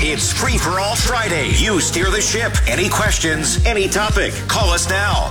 It's Free for All Friday. You steer the ship. Any questions, any topic. Call us now.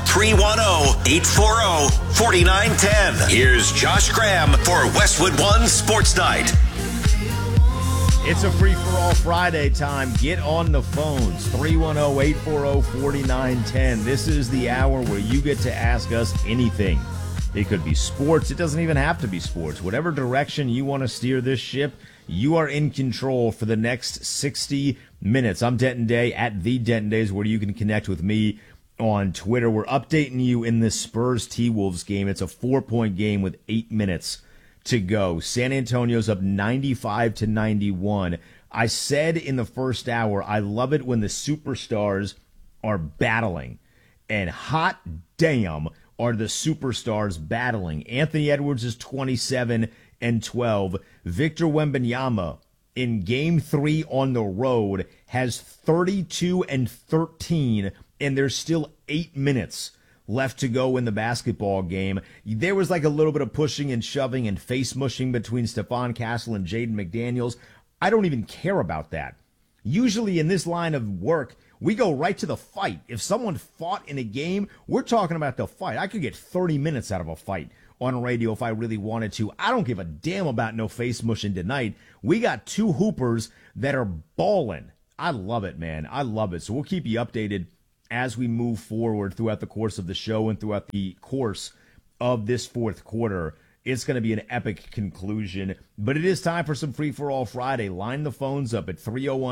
310-840-4910. Here's Josh Graham for Westwood One Sports Night. It's a free-for-all Friday time. Get on the phones, 310-840-4910. This is the hour where you get to ask us anything. It could be sports. It doesn't even have to be sports. Whatever direction you want to steer this ship, you are in control for the next 60 minutes. I'm Denton Day at The Denton Days, where you can connect with me on Twitter. We're updating you in this Spurs T-Wolves game. It's a 4-point game with 8 minutes to go. San Antonio's up 95-91. I said in the first hour, I love it when the superstars are battling. And hot damn are the superstars battling. Anthony Edwards is 27-12. Victor Wembanyama in Game 3 on the road has 32-13, and there's still 8 minutes left to go in the basketball game. There was like a little bit of pushing and shoving and face mushing between Stephon Castle and Jaden McDaniels. I don't even care about that. Usually in this line of work, we go right to the fight. If someone fought in a game, we're talking about the fight. I could get 30 minutes out of a fight on radio if I really wanted to. I don't give a damn about no face mushing tonight. We got two hoopers that are balling. I love it, man. I love it. So we'll keep you updated as we move forward throughout the course of the show and throughout the course of this fourth quarter. It's going to be an epic conclusion, but it is time for some Free-for-All Friday. Line the phones up at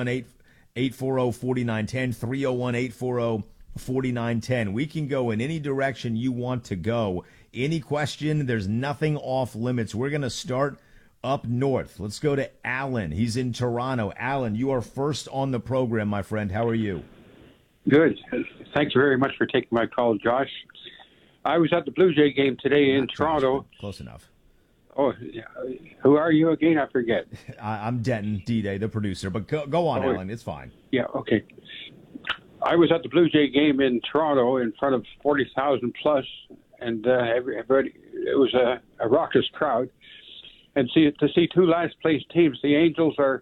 301-840-4910, 301-840-4910. We can go in any direction you want to go. Any question, there's nothing off limits. We're going to start up north. Let's go to Alan. He's in Toronto. Alan, you are first on the program, my friend. How are you? Good. Thanks very much for taking my call, Josh. I was at the Blue Jay game today in Toronto. Close enough. Oh, yeah. Who are you again? I forget. I'm Denton, D-Day, the producer. But go on, Alan. It's fine. Yeah, okay. I was at the Blue Jay game in Toronto in front of 40,000 plus, and everybody, it was a raucous crowd. And to see two last-place teams, the Angels are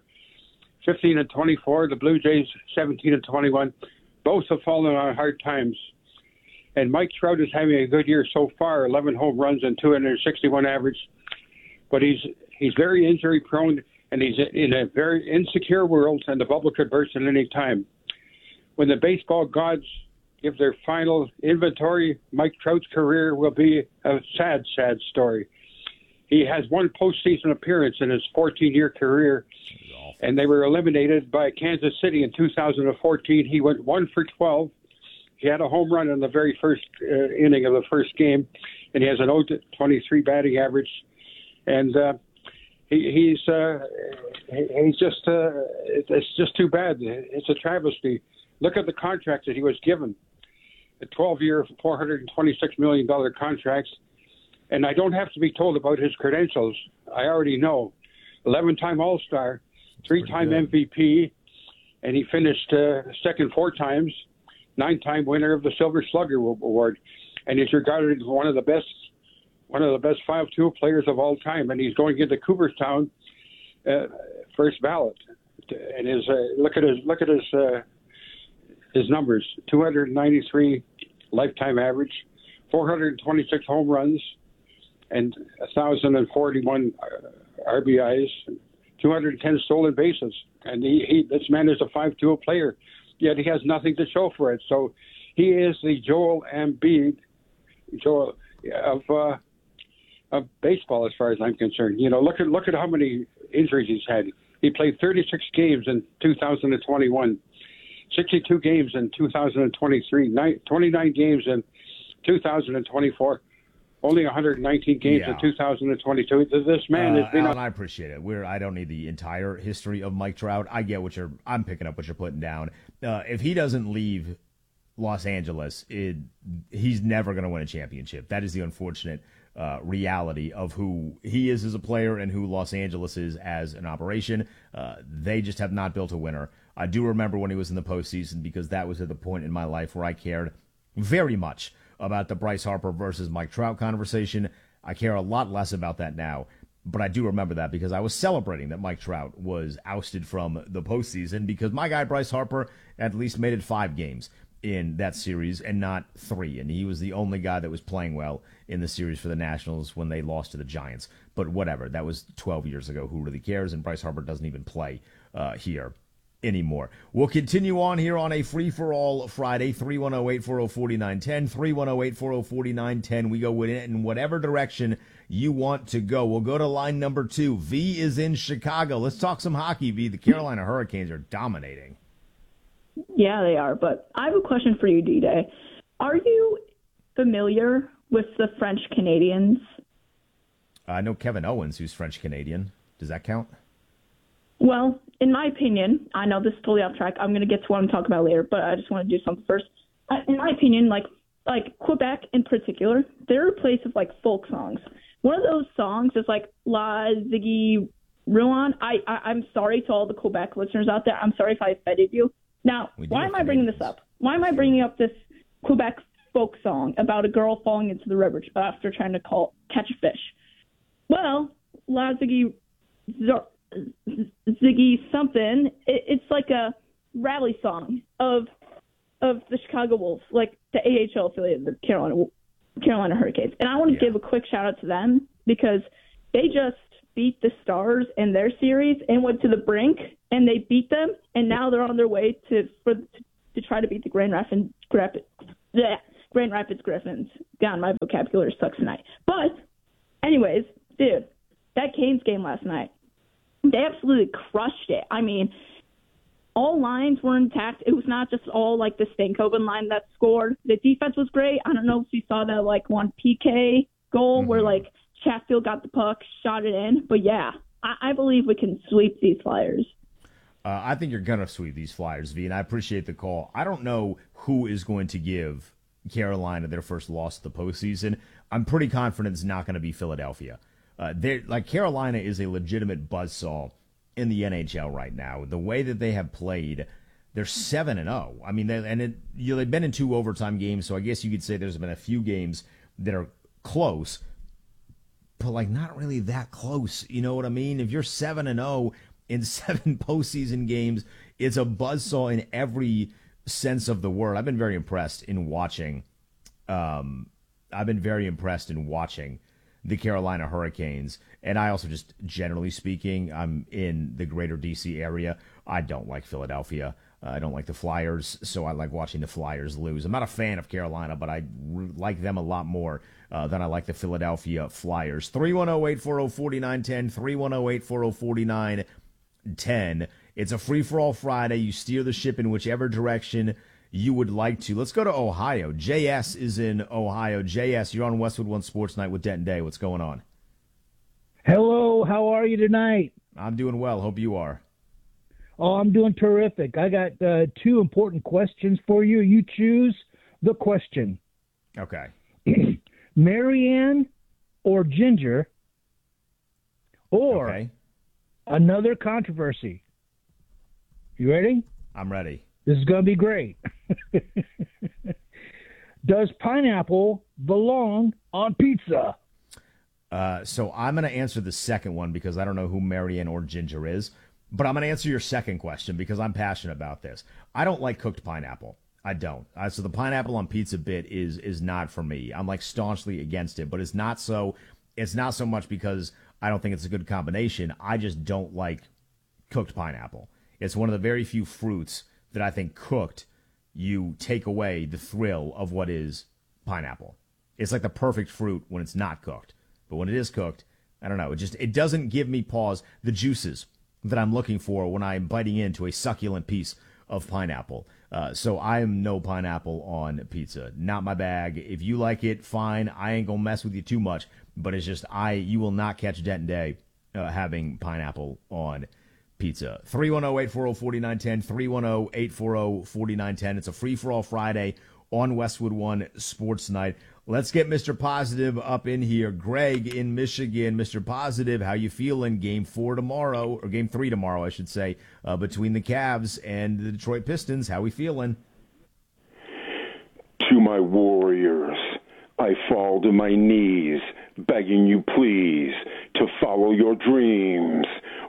15-24, the Blue Jays 17-21. Both have fallen on hard times. And Mike Trout is having a good year so far, 11 home runs and 261 average. But he's very injury prone, and he's in a very insecure world, and the bubble could burst at any time. When the baseball gods give their final inventory, Mike Trout's career will be a sad, sad story. He has one postseason appearance in his 14-year career, and they were eliminated by Kansas City in 2014. He went 1 for 12. He had a home run in the very first inning of the first game, and he has an 0-23 batting average. And he's just it's just too bad. It's a travesty. Look at the contract that he was given, a 12-year, $426 million contracts. And I don't have to be told about his credentials. I already know. 11-time All-Star, 3-time MVP, and he finished second 4 times, 9-time winner of the Silver Slugger Award, and he's regarded as one of the best 5-tool players of all time. And he's going into Cooperstown first ballot. And look at his numbers: 293 lifetime average, 426 home runs, and 1,041 RBIs, 210 stolen bases. And this man is a 5-tool player, yet he has nothing to show for it. So he is the Joel Embiid of baseball, as far as I'm concerned. You know, look at how many injuries he's had. He played 36 games in 2021, 62 games in 2023, 29 games in 2024. Only 119 games in 2022. This man has been. Alan, I appreciate it. I don't need the entire history of Mike Trout. I get I'm picking up what you're putting down. If he doesn't leave Los Angeles, he's never going to win a championship. That is the unfortunate reality of who he is as a player and who Los Angeles is as an operation. They just have not built a winner. I do remember when he was in the postseason, because that was at the point in my life where I cared very much about the Bryce Harper versus Mike Trout conversation. I care a lot less about that now. But I do remember that because I was celebrating that Mike Trout was ousted from the postseason because my guy Bryce Harper at least made it 5 games in that series and not 3. And he was the only guy that was playing well in the series for the Nationals when they lost to the Giants. But whatever, that was 12 years ago. Who really cares? And Bryce Harper doesn't even play here anymore. We'll continue on here on a free-for-all Friday, 310-840-4910, 310-840-4910. We go in whatever direction you want to go. We'll go to line number 2. V is in Chicago. Let's talk some hockey, V. The Carolina Hurricanes are dominating. Yeah, they are. But I have a question for you, D-Day. Are you familiar with the French Canadians? I know Kevin Owens, who's French-Canadian. Does that count? Well, in my opinion, I know this is totally off track. I'm going to get to what I'm talking about later, but I just want to do something first. In my opinion, like Quebec in particular, they're a place of like folk songs. One of those songs is like La Ziggy Rouen. I'm sorry to all the Quebec listeners out there. I'm sorry if I offended you. Now, why am I bringing this up? Why am I bringing up this Quebec folk song about a girl falling into the river after trying to catch a fish? Well, La Ziggy something. It's like a rally song of the Chicago Wolves, like the AHL affiliate of the Carolina Hurricanes. And I want to give a quick shout out to them because they just beat the Stars in their series and went to the brink and they beat them, and now they're on their way to try to beat the Grand Rapids Griffins. God, my vocabulary sucks tonight. But anyways, dude, that Canes game last night, they absolutely crushed it. I mean, all lines were intact. It was not just all like the Stankoven line that scored. The defense was great. I don't know if you saw that like one PK goal where like Chatfield got the puck, shot it in. But yeah, I believe we can sweep these Flyers. I think you're going to sweep these Flyers, V, and I appreciate the call. I don't know who is going to give Carolina their first loss of the postseason. I'm pretty confident it's not going to be Philadelphia. Carolina is a legitimate buzzsaw in the NHL right now. The way that they have played, they're 7-0. I mean, they've been in 2 overtime games, so I guess you could say there's been a few games that are close, but like not really that close. You know what I mean? If you're 7-0 in 7 postseason games, it's a buzzsaw in every sense of the word. I've been very impressed in watching. The Carolina Hurricanes, and I also just, generally speaking, I'm in the greater D.C. area. I don't like Philadelphia. I don't like the Flyers, so I like watching the Flyers lose. I'm not a fan of Carolina, but I like them a lot more than I like the Philadelphia Flyers. 310-840-4910, 310-840-4910. It's a free-for-all Friday. You steer the ship in whichever direction you would like to. Let's go to Ohio. JS is in Ohio. JS, you're on Westwood One Sports Night with Denton Day. What's going on? Hello, how are you tonight? I'm doing well. Hope you are. Oh, I'm doing terrific. I got 2 important questions for you. You choose the question. Okay. Marianne or Ginger, or another controversy. You ready? I'm ready. This is going to be great. Does pineapple belong on pizza? So I'm going to answer the second one because I don't know who Marianne or Ginger is. But I'm going to answer your second question because I'm passionate about this. I don't like cooked pineapple. I don't. So the pineapple on pizza bit is not for me. I'm like staunchly against it, but it's not so much because I don't think it's a good combination. I just don't like cooked pineapple. It's one of the very few fruits that I think cooked, you take away the thrill of what is pineapple. It's like the perfect fruit when it's not cooked. But when it is cooked, I don't know. It doesn't give me pause, the juices that I'm looking for when I'm biting into a succulent piece of pineapple. So I am no pineapple on pizza. Not my bag. If you like it, fine. I ain't going to mess with you too much. But it's just, you will not catch Denton Day having pineapple on pizza. 310-840-4910, 310-840-4910. It's a free-for-all Friday on Westwood One Sports Night. Let's get Mr. Positive up in here. Greg in Michigan. Mr. Positive, how you feeling? Game 3 tomorrow, I should say, between the Cavs and the Detroit Pistons. How we feeling? To my warriors, I fall to my knees, begging you please, to follow your dreams.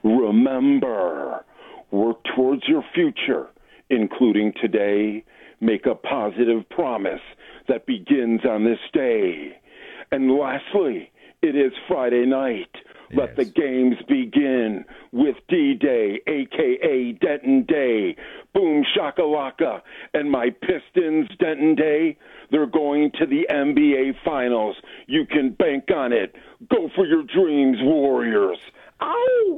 Remember, work towards your future, including today. Make a positive promise that begins on this day. And lastly, it is Friday night. Let the games begin with D-Day, a.k.a. Denton Day. Boom shakalaka. And my Pistons, Denton Day, they're going to the NBA Finals. You can bank on it. Go for your dreams, Warriors. Ow!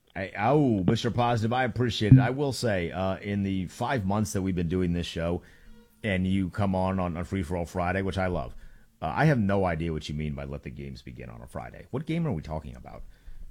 Ow, Mr. Positive, I appreciate it. I will say, in the 5 months that we've been doing this show, and you come on Free For All Friday, which I love, I have no idea what you mean by let the games begin on a Friday. What game are we talking about?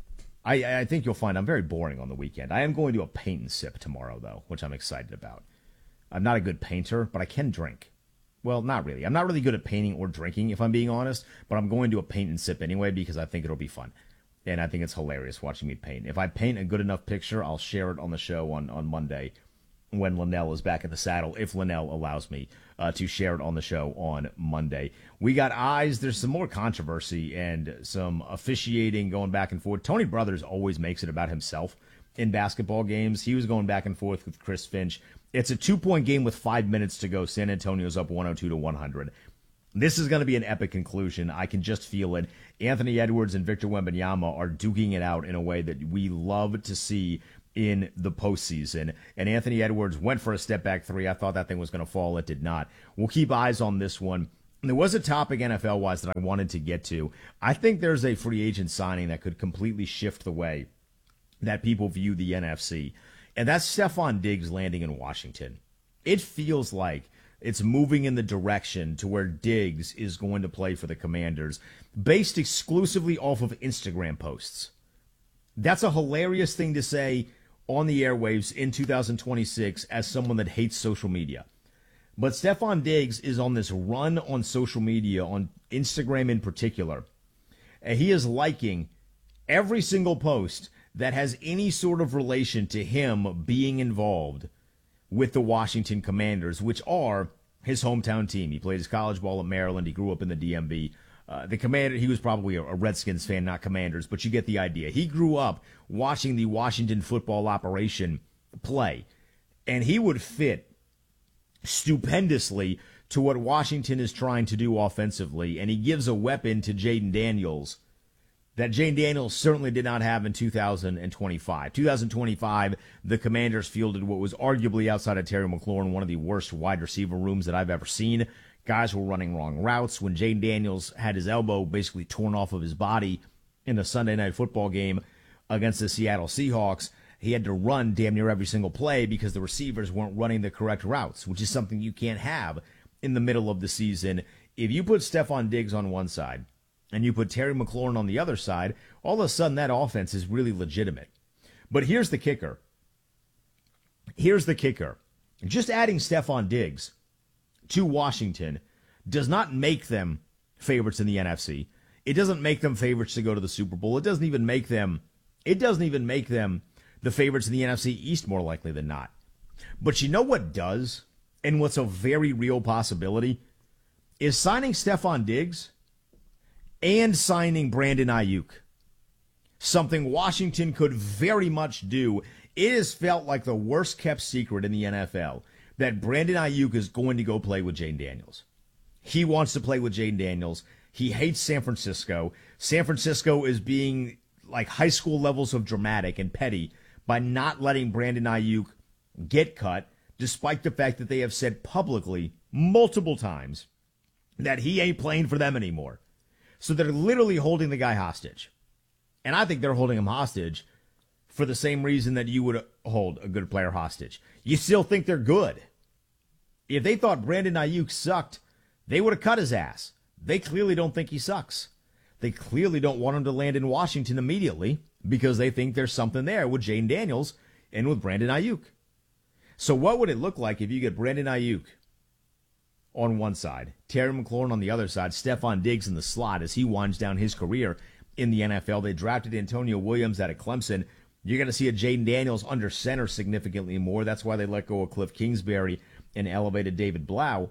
I think you'll find I'm very boring on the weekend. I am going to a paint and sip tomorrow, though, which I'm excited about. I'm not a good painter, but I can drink. Well, not really. I'm not really good at painting or drinking, if I'm being honest, but I'm going to a paint and sip anyway because I think it'll be fun. And I think it's hilarious watching me paint. If I paint a good enough picture, I'll share it on the show on Monday when Linnell is back in the saddle, if Linnell allows me to share it on the show on Monday. We got eyes. There's some more controversy and some officiating going back and forth. Tony Brothers always makes it about himself in basketball games. He was going back and forth with Chris Finch. It's a 2-point game with 5 minutes to go. San Antonio's up 102-100. This is going to be an epic conclusion. I can just feel it. Anthony Edwards and Victor Wembanyama are duking it out in a way that we love to see in the postseason. And Anthony Edwards went for a step-back three. I thought that thing was going to fall. It did not. We'll keep eyes on this one. There was a topic NFL-wise that I wanted to get to. I think there's a free agent signing that could completely shift the way that people view the NFC. And that's Stephon Diggs landing in Washington. It feels like it's moving in the direction to where Diggs is going to play for the Commanders based exclusively off of Instagram posts. That's a hilarious thing to say on the airwaves in 2026 as someone that hates social media. But Stephon Diggs is on this run on social media, on Instagram in particular, and he is liking every single post that has any sort of relation to him being involved with the Washington Commanders, which are his hometown team. He played his college ball at Maryland. He grew up in the DMV. He was probably a Redskins fan, not Commanders, but you get the idea. He grew up watching the Washington football operation play, and he would fit stupendously to what Washington is trying to do offensively, and he gives a weapon to Jaden Daniels that Jaden Daniels certainly did not have in 2025. 2025, the Commanders fielded what was arguably, outside of Terry McLaurin, one of the worst wide receiver rooms that I've ever seen. Guys were running wrong routes. When Jaden Daniels had his elbow basically torn off of his body in a Sunday night football game against the Seattle Seahawks, he had to run damn near every single play because the receivers weren't running the correct routes, which is something you can't have in the middle of the season. If you put Stephon Diggs on one side and you put Terry McLaurin on the other side, all of a sudden that offense is really legitimate. But here's the kicker. Just adding Stephon Diggs to Washington does not make them favorites in the NFC. It doesn't make them favorites to go to the Super Bowl. It doesn't even make them the favorites in the NFC East, more likely than not. But you know what does, and what's a very real possibility, is signing Stephon Diggs and signing Brandon Ayuk. Something Washington could very much do. It has felt like the worst kept secret in the NFL that Brandon Ayuk is going to go play with Jaden Daniels. He wants to play with Jaden Daniels. He hates San Francisco. San Francisco is being like high school levels of dramatic and petty by not letting Brandon Ayuk get cut, despite the fact that they have said publicly multiple times that he ain't playing for them anymore. So they're literally holding the guy hostage. And I think they're holding him hostage for the same reason that you would hold a good player hostage. You still think they're good. If they thought Brandon Ayuk sucked, they would have cut his ass. They clearly don't think he sucks. They clearly don't want him to land in Washington immediately because they think there's something there with Jaden Daniels and with Brandon Ayuk. So what would it look like if you get Brandon Ayuk on one side, Terry McLaurin on the other side, Stephon Diggs in the slot as he winds down his career in the NFL? They drafted Antonio Williams out of Clemson. You're going to see a Jaden Daniels under center significantly more. That's why they let go of Cliff Kingsbury and elevated David Blau.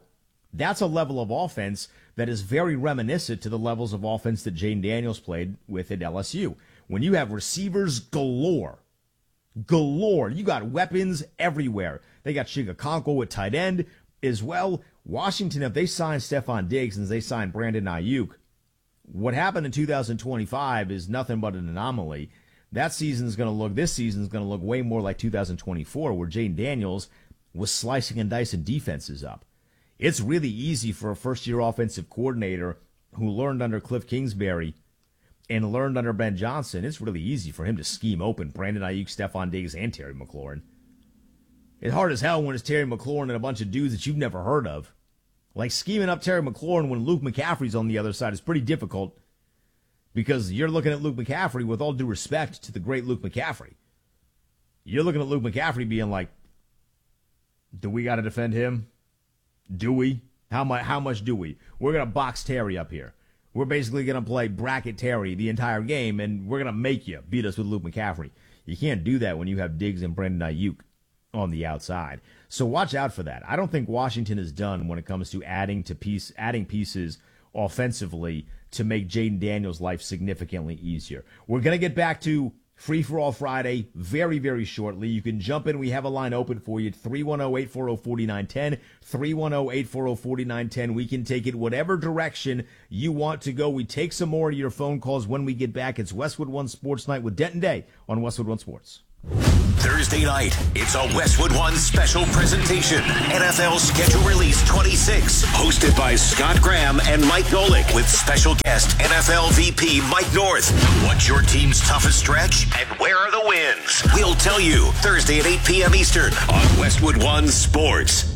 That's a level of offense that is very reminiscent to the levels of offense that Jayden Daniels played with at LSU. When you have receivers galore, you got weapons everywhere. They got Chigakonkwo at tight end as well. Washington, if they sign Stephon Diggs and they sign Brandon Ayuk, what happened in 2025 is nothing but an anomaly. This season's going to look way more like 2024, where Jayden Daniels was slicing and dicing defenses up. It's really easy for a first-year offensive coordinator who learned under Cliff Kingsbury and learned under Ben Johnson. It's really easy for him to scheme open Brandon Ayuk, Stephon Diggs, and Terry McLaurin. It's hard as hell when it's Terry McLaurin and a bunch of dudes that you've never heard of. Like, scheming up Terry McLaurin when Luke McCaffrey's on the other side is pretty difficult, because you're looking at Luke McCaffrey, with all due respect to the great Luke McCaffrey. You're looking at Luke McCaffrey being like, do we got to defend him? Do we? How much do we? We're going to box Terry up here. We're basically going to play bracket Terry the entire game, and we're going to make you beat us with Luke McCaffrey. You can't do that when you have Diggs and Brandon Ayuk on the outside. So watch out for that. I don't think Washington is done when it comes to adding pieces offensively to make Jayden Daniels' life significantly easier. We're going to get back to Free For All Friday very, very shortly. You can jump in. We have a line open for you at 310-840-4910, 310-840-4910. We can take it whatever direction you want to go. We take some more of your phone calls when we get back. It's Westwood One Sports Night with Denton Day on Westwood One Sports. Thursday night, it's a Westwood One special presentation. NFL Schedule Release 26, hosted by Scott Graham and Mike Golick, with special guest NFL VP Mike North. What's your team's toughest stretch, and where are the wins? We'll tell you Thursday at 8 p.m. Eastern on Westwood One Sports.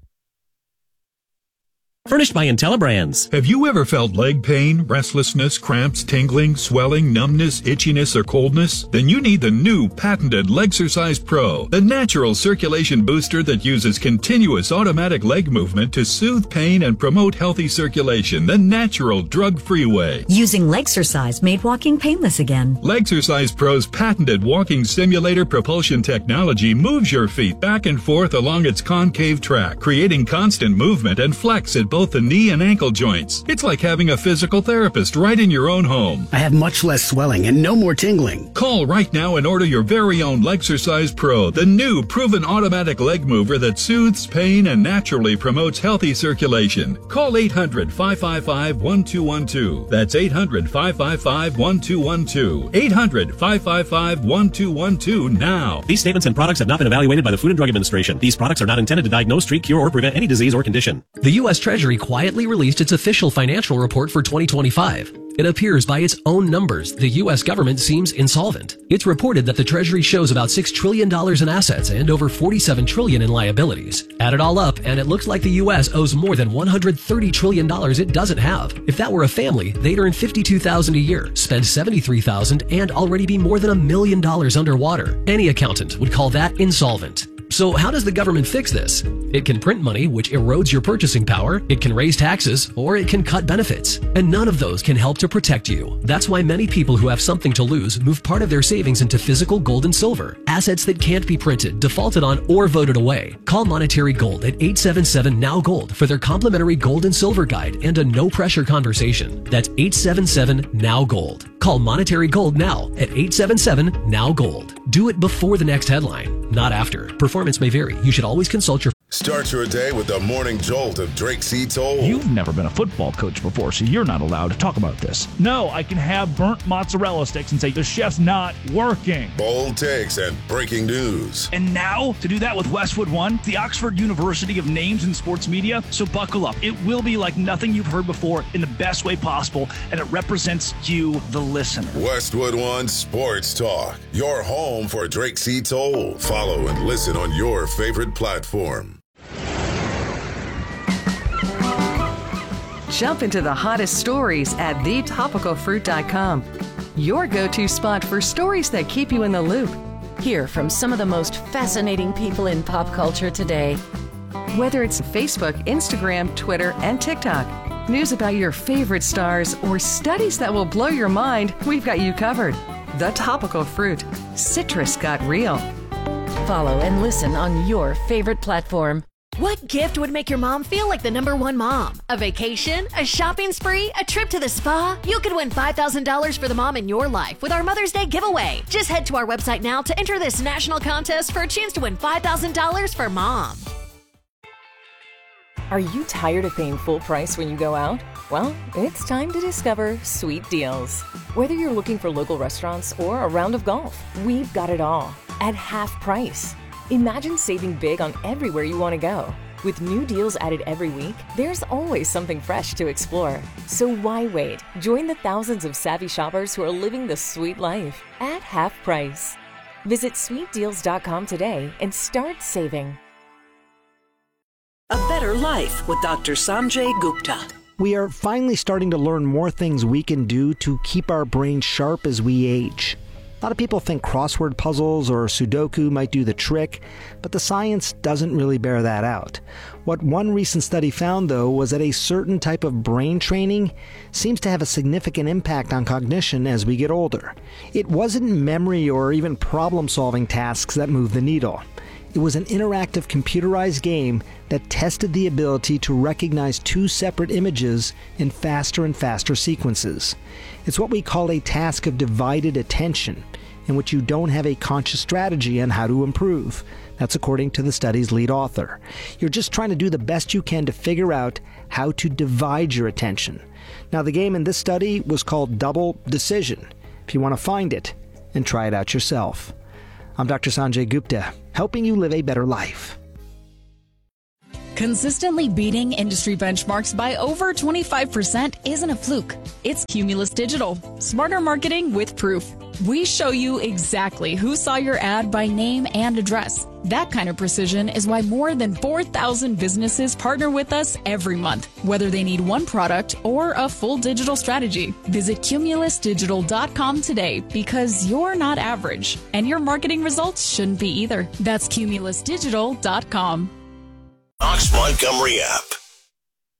Furnished by IntelliBrands. Have you ever felt leg pain, restlessness, cramps, tingling, swelling, numbness, itchiness, or coldness? Then you need the new patented Legsercise Pro, the natural circulation booster that uses continuous automatic leg movement to soothe pain and promote healthy circulation the natural, drug-free way. Using Legsercise made walking painless again. Legsercise Pro's patented walking simulator propulsion technology moves your feet back and forth along its concave track, creating constant movement and flex at both the knee and ankle joints. It's like having a physical therapist right in your own home. I have much less swelling and no more tingling. Call right now and order your very own Legsercise Pro, the new proven automatic leg mover that soothes pain and naturally promotes healthy circulation. Call 800-555-1212. That's 800-555-1212. 800-555-1212 now. These statements and products have not been evaluated by the Food and Drug Administration. These products are not intended to diagnose, treat, cure, or prevent any disease or condition. The U.S. Treasury quietly released its official financial report for 2025. It appears by its own numbers, the U.S. government seems insolvent. It's reported that the Treasury shows about $6 trillion in assets and over $47 trillion in liabilities. Add it all up, and it looks like the U.S. owes more than $130 trillion it doesn't have. If that were a family, they'd earn $52,000 a year, spend $73,000, and already be more than $1 million underwater. Any accountant would call that insolvent. So how does the government fix this? It can print money, which erodes your purchasing power, it can raise taxes, or it can cut benefits. And none of those can help to protect you. That's why many people who have something to lose move part of their savings into physical gold and silver, assets that can't be printed, defaulted on, or voted away. Call Monetary Gold at 877-NOW-GOLD for their complimentary gold and silver guide and a no-pressure conversation. That's 877-NOW-GOLD. Call Monetary Gold now at 877-NOW-GOLD. Do it before the next headline, not after. Performance may vary. You should always consult your... Start your day with the morning jolt of Drake C. Toll. You've never been a football coach before, so you're not allowed to talk about this. No, I can have burnt mozzarella sticks and say the chef's not working. Bold takes and breaking news. And now, to do that with Westwood One, the Oxford University of Names in Sports Media, so buckle up. It will be like nothing you've heard before in the best way possible, and it represents you, the listener. Westwood One Sports Talk, your home for Drake C. Toll. Follow and listen on your favorite platform. Jump into the hottest stories at thetopicalfruit.com. Your go-to spot for stories that keep you in the loop. Hear from some of the most fascinating people in pop culture today. Whether it's Facebook, Instagram, Twitter, and TikTok, news about your favorite stars, or studies that will blow your mind, we've got you covered. The Topical Fruit. Citrus got real. Follow and listen on your favorite platform. What gift would make your mom feel like the #1 mom? A vacation? A shopping spree? A trip to the spa? You could win $5,000 for the mom in your life with our Mother's Day giveaway. Just head to our website now to enter this national contest for a chance to win $5,000 for mom. Are you tired of paying full price when you go out? Well, it's time to discover Sweet Deals. Whether you're looking for local restaurants or a round of golf, we've got it all at half price. Imagine saving big on everywhere you want to go. With new deals added every week, there's always something fresh to explore. So why wait? Join the thousands of savvy shoppers who are living the sweet life at half price. Visit sweetdeals.com today and start saving. A Better Life with Dr. Sanjay Gupta. We are finally starting to learn more things we can do to keep our brains sharp as we age. A lot of people think crossword puzzles or Sudoku might do the trick, but the science doesn't really bear that out. What one recent study found, though, was that a certain type of brain training seems to have a significant impact on cognition as we get older. It wasn't memory or even problem-solving tasks that moved the needle. It was an interactive computerized game that tested the ability to recognize two separate images in faster and faster sequences. It's what we call a task of divided attention, in which you don't have a conscious strategy on how to improve. That's according to the study's lead author. You're just trying to do the best you can to figure out how to divide your attention. Now, the game in this study was called Double Decision. If you want to find it and try it out yourself. I'm Dr. Sanjay Gupta, helping you live a better life. Consistently beating industry benchmarks by over 25% isn't a fluke. It's Cumulus Digital. Smarter marketing with proof. We show you exactly who saw your ad by name and address. That kind of precision is why more than 4,000 businesses partner with us every month, whether they need one product or a full digital strategy. Visit cumulusdigital.com today because you're not average, and your marketing results shouldn't be either. That's cumulusdigital.com. Knox Montgomery app.